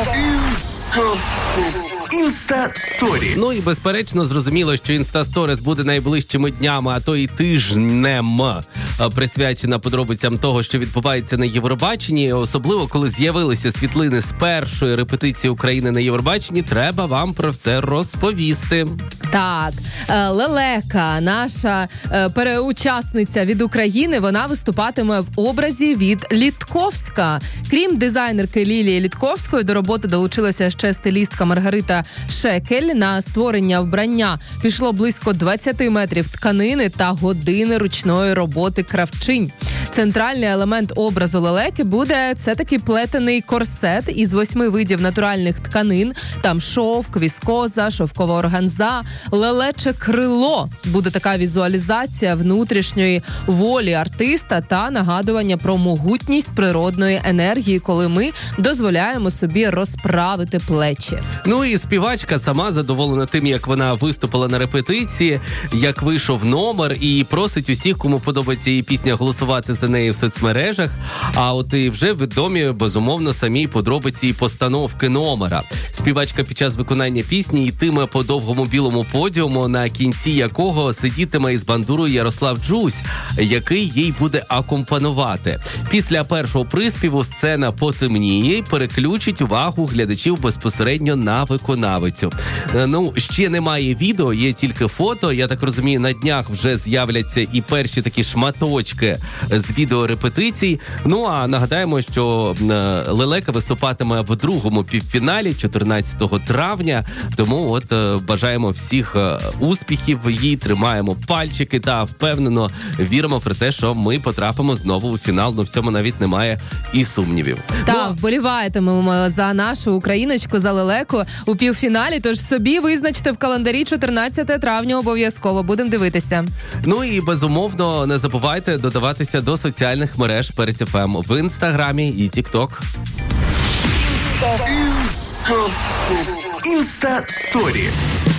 Інста-сторі. Ну і безперечно зрозуміло, що Інста-сторіс буде найближчими днями, а то і тижнем присвячена подробицям того, що відбувається на Євробаченні. Особливо, коли з'явилися світлини з першої репетиції України на Євробаченні, треба вам про все розповісти. Так, Лелека, наша переучасниця від України, вона виступатиме в образі від Літковська. Крім дизайнерки Лілії Літковської, до роботи долучилася ще стилістка Маргарита Шекель. На створення вбрання пішло близько 20 метрів тканини та години ручної роботи кравчинь. Центральний елемент образу Лелеки буде це такий плетений корсет із 8 видів натуральних тканин. Там шовк, віскоза, шовкова органза, лелече крило. Буде така візуалізація внутрішньої волі артиста та нагадування про могутність природної енергії, коли ми дозволяємо собі розправити плечі. Ну і співачка сама задоволена тим, як вона виступила на репетиції, як вийшов номер, і просить усіх, кому подобається її пісня, голосувати за неї в соцмережах. А от і вже відомі, безумовно, самі подробиці і постановки номера. Співачка під час виконання пісні йтиме по довгому білому подіуму, на кінці якого сидітиме із бандурою Ярослав Джусь, який їй буде акомпанувати. Після першого приспіву сцена потемніє і переключить увагу глядачів безпосередньо на виконавицю. Ну, ще немає відео, є тільки фото. Я так розумію, на днях вже з'являться і перші такі шматочки з відеорепетицій. Ну, а нагадаємо, що Лелека виступатиме в другому півфіналі 14 травня. Тому от бажаємо всіх успіхів їй, тримаємо пальчики та впевнено віримо про те, що ми потрапимо знову у фінал. Ну, в цьому навіть немає і сумнівів. Так, вболіватимемо за нашу україночку, за Лелеку у півфіналі, тож собі визначте в календарі 14 травня обов'язково. Будемо дивитися. Ну і безумовно не забувайте додаватися до соціальних мереж Перець ФМ в Інстаграмі і Тікток. Інста-сторі.